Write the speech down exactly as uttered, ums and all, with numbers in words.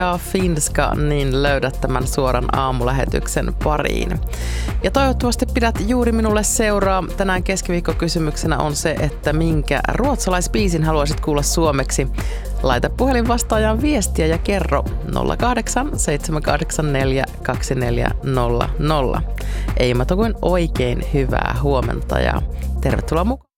ja Finska, niin löydät tämän suoran aamulähetyksen pariin. Ja toivottavasti pidät juuri minulle seuraa. Tänään keskiviikkokysymyksenä on se, että minkä ruotsalaisbiisin haluaisit kuulla suomeksi. Laita puhelin vastaajan viestiä ja kerro nolla kahdeksan seitsemän kahdeksan neljä kaksi neljä nolla nolla. Ei muuta kuin oikein hyvää huomenta ja tervetuloa mukaan.